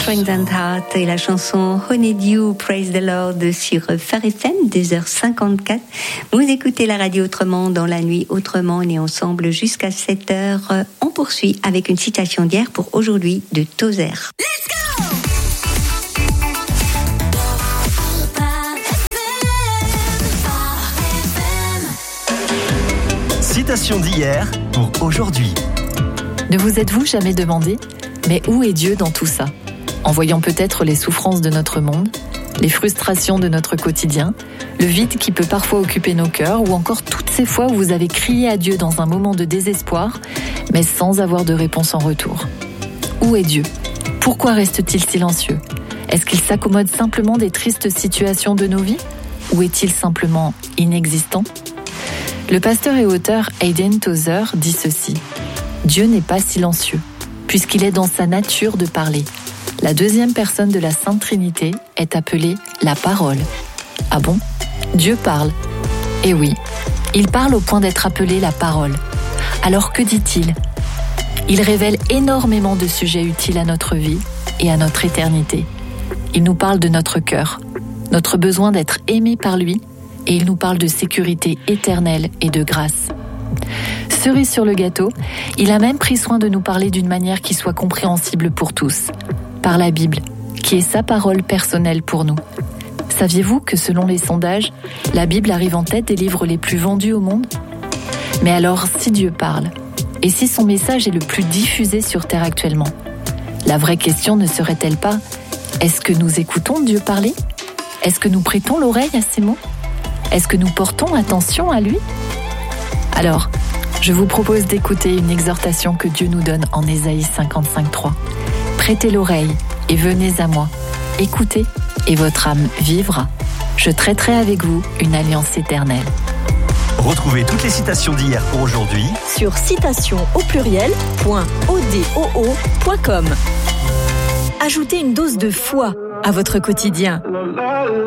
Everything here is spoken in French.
Strength and Heart et la chanson Honey Dew, Praise the Lord sur Phare FM, 2h54. Vous écoutez la radio autrement dans la nuit autrement. On est ensemble jusqu'à 7h. On poursuit avec une citation d'hier pour aujourd'hui de Tozer. Let's go! Citation d'hier pour aujourd'hui. Ne vous êtes-vous jamais demandé, mais où est Dieu dans tout ça ? En voyant peut-être les souffrances de notre monde, les frustrations de notre quotidien, le vide qui peut parfois occuper nos cœurs, ou encore toutes ces fois où vous avez crié à Dieu dans un moment de désespoir, mais sans avoir de réponse en retour. Où est Dieu ? Pourquoi reste-t-il silencieux ? Est-ce qu'il s'accommode simplement des tristes situations de nos vies ? Ou est-il simplement inexistant ? Le pasteur et auteur Hayden Tozer dit ceci : Dieu n'est pas silencieux, puisqu'il est dans sa nature de parler. La deuxième personne de la Sainte Trinité est appelée la parole. Ah bon ? Dieu parle. Eh oui, il parle au point d'être appelé la parole. Alors que dit-il ? Il révèle énormément de sujets utiles à notre vie et à notre éternité. Il nous parle de notre cœur, notre besoin d'être aimé par lui, et il nous parle de sécurité éternelle et de grâce. Cerise sur le gâteau, il a même pris soin de nous parler d'une manière qui soit compréhensible pour tous, par la Bible, qui est sa parole personnelle pour nous. Saviez-vous que selon les sondages, la Bible arrive en tête des livres les plus vendus au monde ? Mais alors, si Dieu parle, et si son message est le plus diffusé sur Terre actuellement, la vraie question ne serait-elle pas : est-ce que nous écoutons Dieu parler ? Est-ce que nous prêtons l'oreille à ses mots ? Est-ce que nous portons attention à lui ? Alors, je vous propose d'écouter une exhortation que Dieu nous donne en Ésaïe 55:3. Prêtez l'oreille et venez à moi. Écoutez et votre âme vivra. Je traiterai avec vous une alliance éternelle. Retrouvez toutes les citations d'hier pour aujourd'hui sur citation.odoo.com. Ajoutez une dose de foi à votre quotidien.